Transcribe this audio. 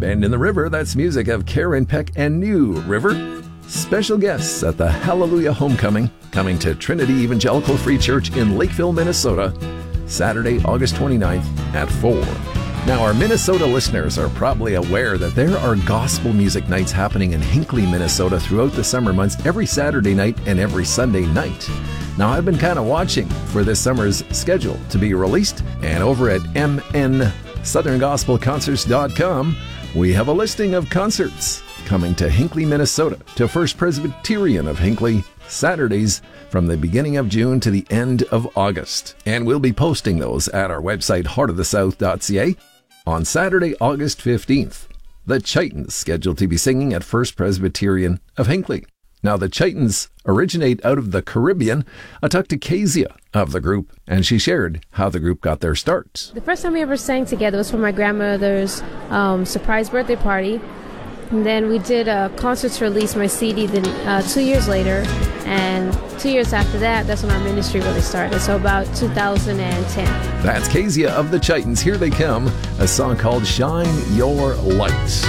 Bend in the River, that's music of Karen Peck and New River. Special guests at the Hallelujah Homecoming, coming to Trinity Evangelical Free Church in Lakeville, Minnesota, Saturday, August 29th at 4. Now, our Minnesota listeners are probably aware that there are gospel music nights happening in Hinckley, Minnesota throughout the summer months, every Saturday night and every Sunday night. Now, I've been kind of watching for this summer's schedule to be released, and over at mnsoutherngospelconcerts.com, we have a listing of concerts coming to Hinckley, Minnesota, to First Presbyterian of Hinckley, Saturdays from the beginning of June to the end of August. And we'll be posting those at our website, heartofthesouth.ca. On Saturday, August 15th, the Chitons scheduled to be singing at First Presbyterian of Hinckley. Now, the Chitons originate out of the Caribbean. I talked to Kezia of the group, and she shared how the group got their start. The first time we ever sang together was for my grandmother's surprise birthday party. And then we did a concert to release my CD 2 years later. And 2 years after that, that's when our ministry really started. So about 2010. That's Kezia of the Chitons. Here they come, a song called Shine Your Light.